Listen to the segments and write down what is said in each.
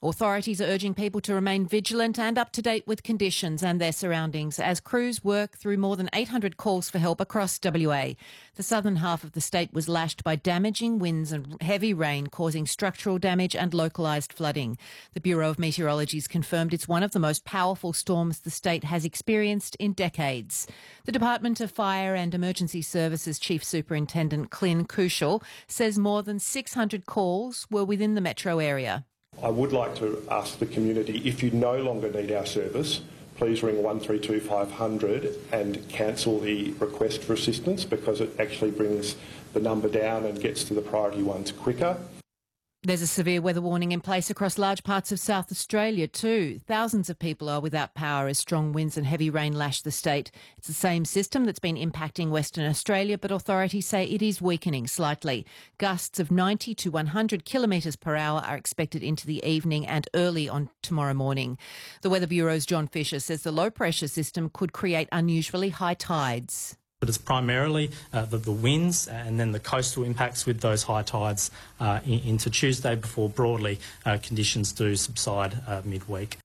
Authorities are urging people to remain vigilant and up to date with conditions and their surroundings as crews work through more than 800 calls for help across WA. The southern half of the state was lashed by damaging winds and heavy rain, causing structural damage and localised flooding. The Bureau of Meteorology has confirmed it's one of the most powerful storms the state has experienced in decades. The Department of Fire and Emergency Services Chief Superintendent Clint Kushel says more than 600 calls were within the metro area. I would like to ask the community, if you no longer need our service, please ring 1325 500 and cancel the request for assistance, because it actually brings the number down and gets to the priority ones quicker. There's a severe weather warning in place across large parts of South Australia too. Thousands of people are without power as strong winds and heavy rain lash the state. It's the same system that's been impacting Western Australia, but authorities say it is weakening slightly. Gusts of 90 to 100 kilometres per hour are expected into the evening and early on tomorrow morning. The Weather Bureau's John Fisher says the low pressure system could create unusually high tides. But it's primarily the winds and then the coastal impacts with those high tides into Tuesday before broadly conditions do subside midweek.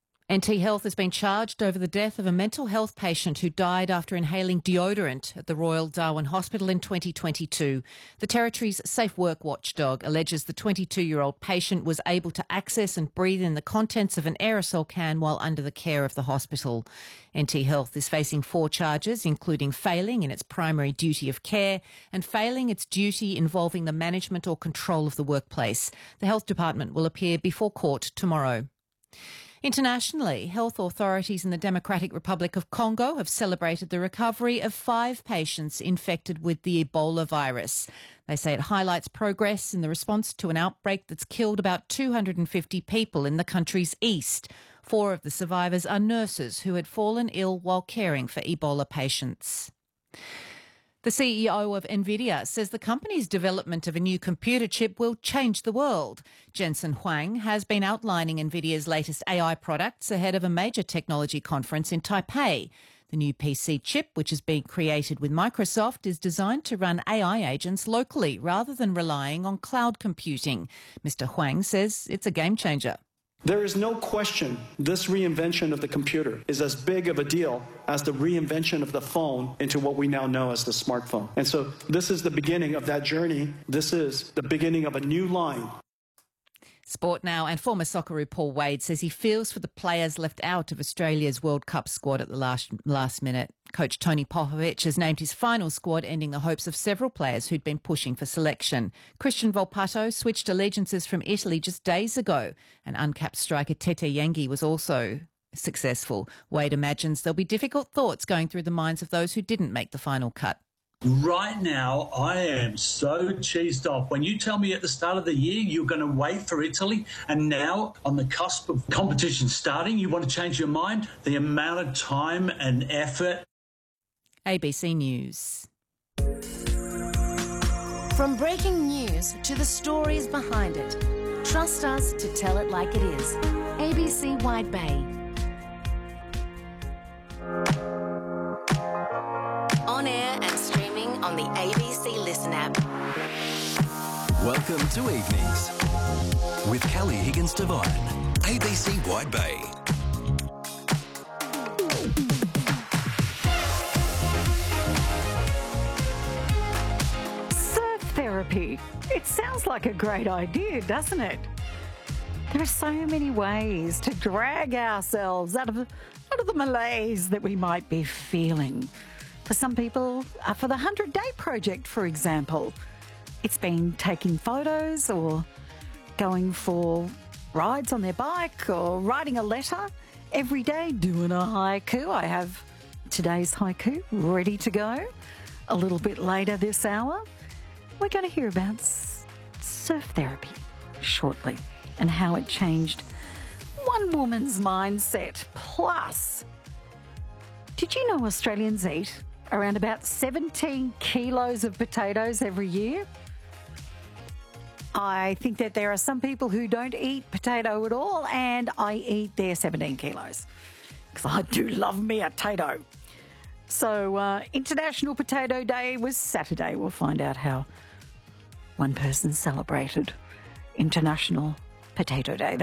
NT Health has been charged over the death of a mental health patient who died after inhaling deodorant at the Royal Darwin Hospital in 2022. The Territory's Safe Work watchdog alleges the 22-year-old patient was able to access and breathe in the contents of an aerosol can while under the care of the hospital. NT Health is facing 4 charges, including failing in its primary duty of care and failing its duty involving the management or control of the workplace. The Health Department will appear before court tomorrow. Internationally, health authorities in the Democratic Republic of Congo have celebrated the recovery of 5 patients infected with the Ebola virus. They say it highlights progress in the response to an outbreak that's killed about 250 people in the country's east. 4 of the survivors are nurses who had fallen ill while caring for Ebola patients. The CEO of NVIDIA says the company's development of a new computer chip will change the world. Jensen Huang has been outlining NVIDIA's latest AI products ahead of a major technology conference in Taipei. The new PC chip, which is being created with Microsoft, is designed to run AI agents locally rather than relying on cloud computing. Mr. Huang says it's a game changer. There is no question this reinvention of the computer is as big of a deal as the reinvention of the phone into what we now know as the smartphone. And so this is the beginning of that journey. This is the beginning of a new line. Sport now, and former Socceroo Paul Wade says he feels for the players left out of Australia's World Cup squad at the last minute. Coach Tony Popovic has named his final squad, ending the hopes of several players who'd been pushing for selection. Christian Volpato switched allegiances from Italy just days ago, and uncapped striker Tete Yengi was also successful. Wade imagines there'll be difficult thoughts going through the minds of those who didn't make the final cut. Right now, I am so cheesed off. When you tell me at the start of the year you're going to wait for Italy, and now on the cusp of competition starting, you want to change your mind? The amount of time and effort. ABC News. From breaking news to the stories behind it, trust us to tell it like it is. ABC Wide Bay. On air and streaming on the ABC Listen app. Welcome to Evenings with Kelly Higgins-Devine, ABC Wide Bay. Surf therapy. It sounds like a great idea, doesn't it? There are so many ways to drag ourselves out of the malaise that we might be feeling. For some people, for the 100-Day Project, for example, it's been taking photos or going for rides on their bike or writing a letter every day, doing a haiku. I have today's haiku ready to go. A little bit later this hour, we're going to hear about surf therapy shortly and how it changed one woman's mindset. Plus, did you know Australians eat around about 17 kilos of potatoes every year? I think that there are some people who don't eat potato at all, and I eat their 17 kilos because I do love me a potato. So International Potato Day was Saturday. We'll find out how one person celebrated International Potato Day.